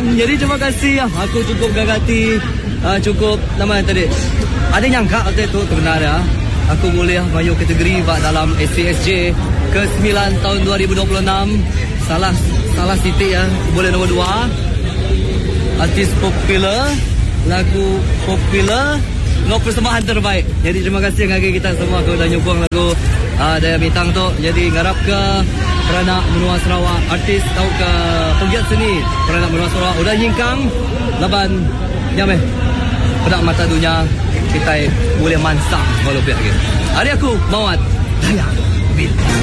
Jadi terima kasih. Aku cukup gagati. Cukup nama tadi. Ada nyangka waktu itu sebenarnya aku boleh masuk kategori dalam SCSJ ke-9 tahun 2026. Salah titik ya. Boleh nombor 2. Artis popular, lagu popular, no persembahan terbaik. Jadi terima kasih kepada kita semua sudah nyokong lagu Daya Bintang tu. Jadi ngarap ke Peranak Menua Sarawak, artis tau ke pegiat seni Peranak Menua Sarawak udah nyingkang laban nyameh pedak mata dunia kita boleh mansang kalau pihak lagi. Hari aku Mawat Daya Bintang.